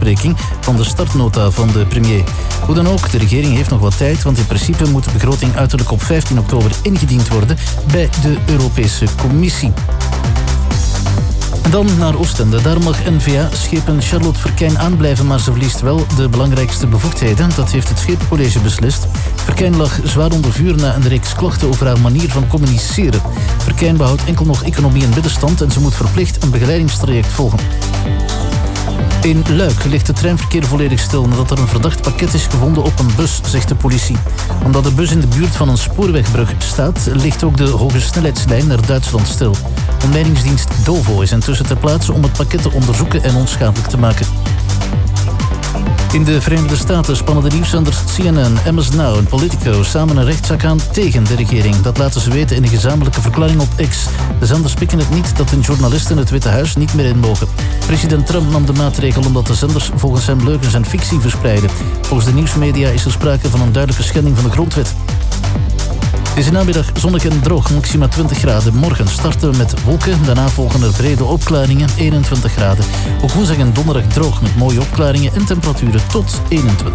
bespreking van de startnota van de premier. Hoe dan ook, de regering heeft nog wat tijd, want in principe moet de begroting uiterlijk op 15 oktober ingediend worden bij de Europese Commissie. En dan naar Oostende. Daar mag N-VA-schepen Charlotte Verkijn aanblijven, maar ze verliest wel de belangrijkste bevoegdheden. Dat heeft het Schepencollege beslist. Verkijn lag zwaar onder vuur na een reeks klachten over haar manier van communiceren. Verkijn behoudt enkel nog economie en middenstand en ze moet verplicht een begeleidingstraject volgen. In Luik ligt het treinverkeer volledig stil nadat er een verdacht pakket is gevonden op een bus, zegt de politie. Omdat de bus in de buurt van een spoorwegbrug staat, ligt ook de hoge snelheidslijn naar Duitsland stil. Omleidingsdienst Dovo is intussen ter plaatse om het pakket te onderzoeken en onschadelijk te maken. In de Verenigde Staten spannen de nieuwszenders CNN, MS Now en Politico samen een rechtszaak aan tegen de regering. Dat laten ze weten in een gezamenlijke verklaring op X. De zenders pikken het niet dat hun journalisten het Witte Huis niet meer in mogen. President Trump nam de maatregel omdat de zenders volgens hem leugens en fictie verspreiden. Volgens de nieuwsmedia is er sprake van een duidelijke schending van de grondwet. Deze namiddag zonnig en droog, maxima 20 graden. Morgen starten we met wolken, daarna volgen er brede opklaringen, 21 graden. Ook woensdag en donderdag droog met mooie opklaringen en temperaturen tot 21.